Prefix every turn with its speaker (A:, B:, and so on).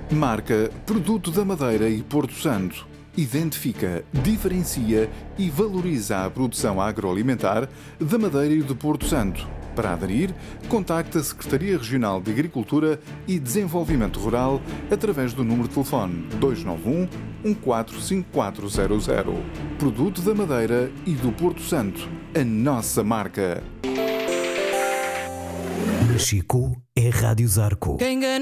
A: Marca Produto da Madeira e Porto Santo. Identifica, diferencia e valoriza a produção agroalimentar da Madeira e de Porto Santo. Para aderir, contacte a Secretaria Regional de Agricultura e Desenvolvimento Rural através do número de telefone 291 145400. Produto da Madeira e do Porto Santo. A nossa marca.
B: Chico é Rádio Zarco.